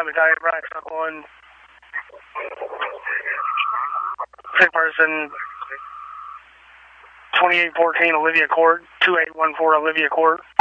Battalion, Brax on 1. Sick person, 2814 Olivia Court, 2814 Olivia Court.